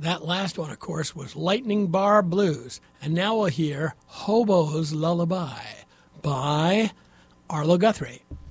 That last one, of course, was Lightning Bar Blues. And now we'll hear Hobo's Lullaby by Arlo Guthrie.